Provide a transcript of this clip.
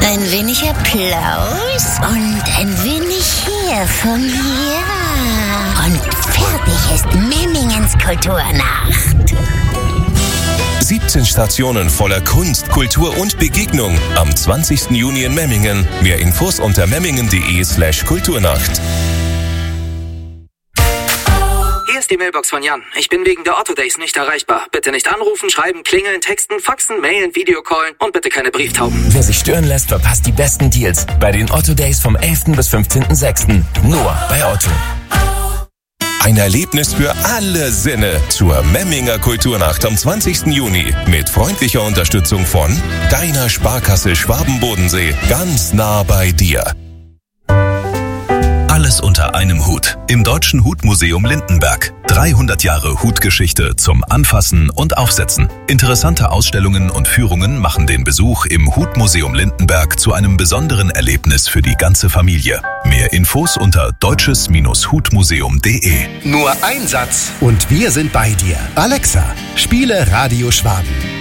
Ein wenig Applaus und ein wenig hier von mir. Und fertig ist Memmingens Kulturnacht. 17 Stationen voller Kunst, Kultur und Begegnung am 20. Juni in Memmingen. Mehr Infos unter memmingen.de/Kulturnacht. Hier ist die Mailbox von Jan. Ich bin wegen der Otto Days nicht erreichbar. Bitte nicht anrufen, schreiben, klingeln, texten, faxen, mailen, Videocallen und bitte keine Brieftauben. Wer sich stören lässt, verpasst die besten Deals bei den Otto Days vom 11. bis 15.06. Nur bei Otto. Ein Erlebnis für alle Sinne zur Memminger Kulturnacht am 20. Juni mit freundlicher Unterstützung von deiner Sparkasse Schwaben-Bodensee. Ganz nah bei dir. Alles unter einem Hut. Im Deutschen Hutmuseum Lindenberg. 300 Jahre Hutgeschichte zum Anfassen und Aufsetzen. Interessante Ausstellungen und Führungen machen den Besuch im Hutmuseum Lindenberg zu einem besonderen Erlebnis für die ganze Familie. Mehr Infos unter deutsches-hutmuseum.de. Nur ein Satz und wir sind bei dir. Alexa, spiele Radio Schwaben.